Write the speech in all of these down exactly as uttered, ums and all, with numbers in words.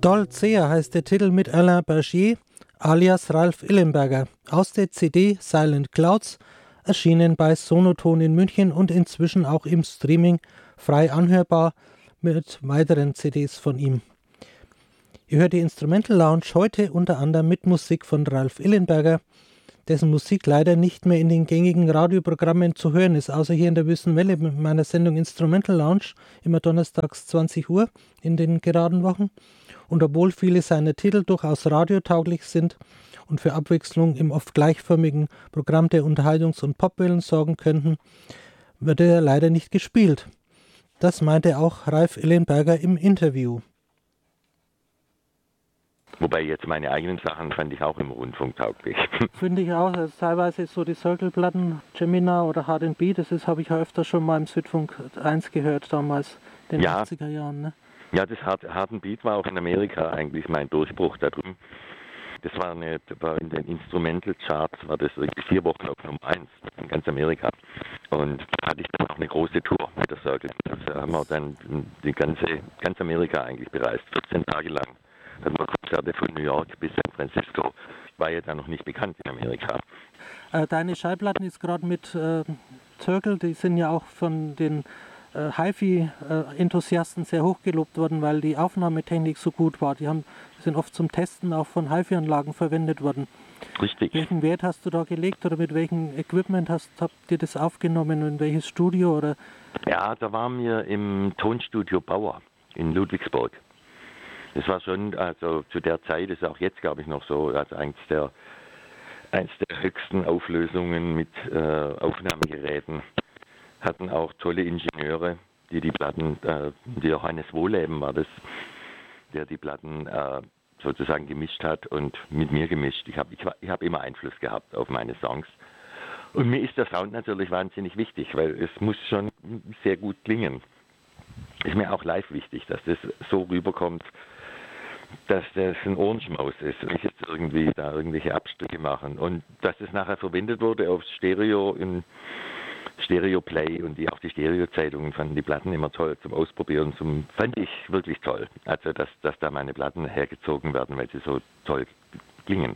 Stolz sehr heißt der Titel mit Alain Bergier alias Ralf Illenberger aus der C D Silent Clouds, erschienen bei Sonoton in München und inzwischen auch im Streaming frei anhörbar mit weiteren C Ds von ihm. Ihr hört die Instrumental Lounge heute unter anderem mit Musik von Ralf Illenberger, dessen Musik leider nicht mehr in den gängigen Radioprogrammen zu hören ist, außer hier in der Wüsten Welle mit meiner Sendung Instrumental Lounge, immer donnerstags zwanzig Uhr in den geraden Wochen. Und obwohl viele seiner Titel durchaus radiotauglich sind und für Abwechslung im oft gleichförmigen Programm der Unterhaltungs- und Popwellen sorgen könnten, wird er leider nicht gespielt. Das meinte auch Ralf Illenberger im Interview. Wobei jetzt meine eigenen Sachen fand ich auch im Rundfunk tauglich. Finde ich auch. Also teilweise so die Circle-Platten, Gemina oder Hard and B, das habe ich ja öfter schon mal im Südfunk eins gehört, damals in den ja. achtziger Jahren. Ne? Ja, das Hard, Hard and Beat war auch in Amerika eigentlich mein Durchbruch da drüben. Das war, eine, war in den Instrumental Charts, war das irgendwie vier Wochen auf Nummer eins in ganz Amerika. Und da hatte ich dann auch eine große Tour mit der Circle. Also haben wir dann die ganze, ganz Amerika eigentlich bereist, vierzehn Tage lang. Hatten wir Konzerte von New York bis San Francisco. Ich war ja da noch nicht bekannt in Amerika. Äh, deine Schallplatten ist gerade mit äh, Circle, die sind ja auch von den äh, Hi-Fi-Enthusiasten sehr hoch gelobt worden, weil die Aufnahmetechnik so gut war. Die haben, sind oft zum Testen auch von Hi-Fi-Anlagen verwendet worden. Richtig. Welchen Wert hast du da gelegt oder mit welchem Equipment hast, habt ihr das aufgenommen und in welches Studio? Oder? Ja, da waren wir im Tonstudio Bauer in Ludwigsburg. Das war schon, also zu der Zeit, ist auch jetzt, glaube ich, noch so, also eins der, eins der höchsten Auflösungen mit äh, Aufnahmegeräten. Hatten auch tolle Ingenieure, die die Platten, äh, die Johannes Wohleben war das, der die Platten äh, sozusagen gemischt hat und mit mir gemischt. Ich habe ich, ich hab immer Einfluss gehabt auf meine Songs. Und mir ist der Sound natürlich wahnsinnig wichtig, weil es muss schon sehr gut klingen. Ist mir auch live wichtig, dass das so rüberkommt, dass das ein Ohrenschmaus ist und nicht jetzt irgendwie da irgendwelche Abstriche machen. Und dass das nachher verwendet wurde auf Stereo, im Stereo Play und die auch die Stereo-Zeitungen fanden die Platten immer toll zum Ausprobieren, zum, fand ich wirklich toll. Also dass, dass da meine Platten hergezogen werden, weil sie so toll klingen.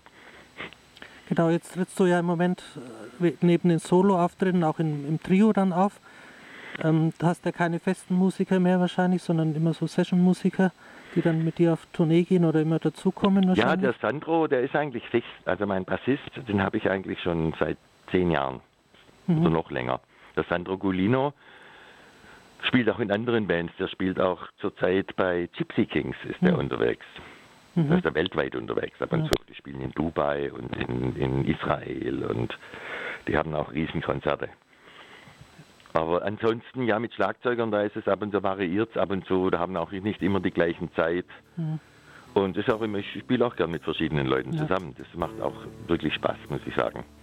Genau, jetzt trittst du ja im Moment neben den Solo-Auftritten auch im, im Trio dann auf. Ähm, du hast ja keine festen Musiker mehr wahrscheinlich, sondern immer so Session-Musiker, die dann mit dir auf Tournee gehen oder immer dazukommen wahrscheinlich? Ja, der Sandro, der ist eigentlich fix. Also mein Bassist, den habe ich eigentlich schon seit zehn Jahren mhm. oder noch länger. Der Sandro Gulino spielt auch in anderen Bands. Der spielt auch zurzeit bei Gypsy Kings, ist der mhm. unterwegs. Mhm. Da ist er weltweit unterwegs ab und ja. zu. Die spielen in Dubai und in, in Israel und die haben auch Riesenkonzerte. Aber ansonsten, ja, mit Schlagzeugern, da ist es ab und zu variiert, ab und zu, da haben auch nicht immer die gleichen Zeit. Mhm. Und das ist auch immer, ich spiele auch gern mit verschiedenen Leuten ja. zusammen. Das macht auch wirklich Spaß, muss ich sagen.